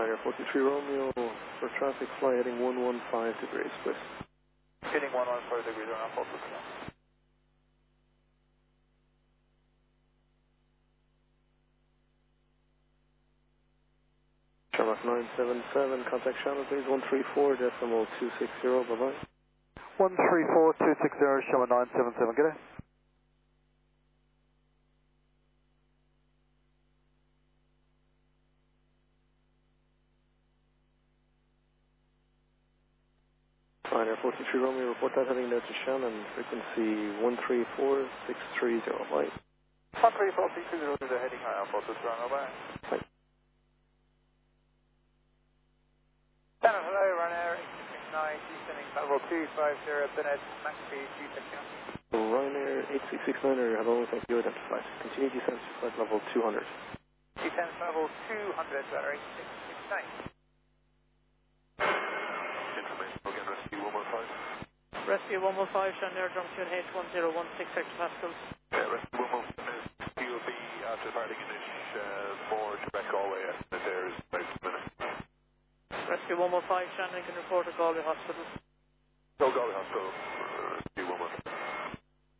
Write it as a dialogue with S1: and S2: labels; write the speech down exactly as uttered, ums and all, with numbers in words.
S1: Ryanair forty-three Romeo for traffic, fly heading one one five degrees, please.
S2: Heading one one five degrees around forty-three.
S1: Shamrock nine seven seven, contact Shamrock please, one three four decimal two six zero, bye bye.
S3: one three four two six zero, Shamrock nine seven seven, good day.
S1: Ryanair forty-three Romeo, report that heading down to Shannon, frequency one three four six three zero, bye.
S2: one three four six three zero to the heading around forty-three, bye.
S1: Bye.
S2: Shannon, hello, Ryanair eight six nine, descending level two five zero, Bennett, max speed two sixty.
S1: Ryanair eight six six nine, hello, thank you, identified. Continue descent to flight level two hundred.
S2: Descent level two hundred, Ryanair eight six six nine.
S4: Rescue one one five, Shannon, junction H one zero one six hectopascals.
S2: Yeah, Rescue one one five, P O B after departing English uh, for Quebec Galway, estimate there is about a minute.
S4: Rescue one one five, Shannon, can report to Galway Hospital.
S2: Go Galway Hospital.